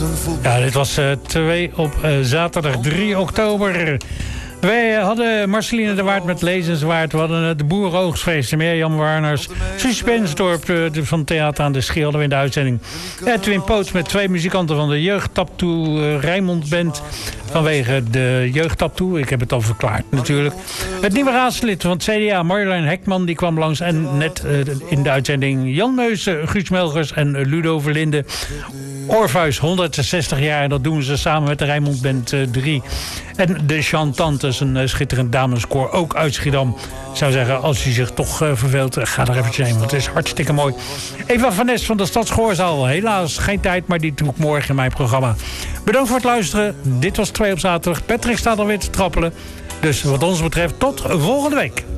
Ja, dit was 2 op zaterdag 3 oktober. Wij hadden Marceline de Waard met Lezenswaard. We hadden de Boerenoogstfeest, Mirjam Warners. Suspensdorp van Theater aan de Schie hadden we in de uitzending. Edwin Poots met 2 muzikanten van de Jeugdtaptoe Rijnmond Band. Vanwege de Jeugdtaptoe, ik heb het al verklaard natuurlijk. Het nieuwe raadslid van het CDA, Marjolein Hekman, die kwam langs. En net in de uitzending Jan Meusen, Guus Melgers en Ludo Verlinde. Orpheus, 160 jaar. En dat doen ze samen met de Rijnmond Band 3. En de Chantantes, een schitterend dameskoor, ook uit Schiedam. Ik zou zeggen, als u zich toch verveelt, ga er eventjes heen, want het is hartstikke mooi. Eva van Nes van de Stadsgehoorzaal. Helaas geen tijd, maar die doe ik morgen in mijn programma. Bedankt voor het luisteren. Dit was 2 op zaterdag. Patrick staat alweer te trappelen. Dus wat ons betreft, tot volgende week.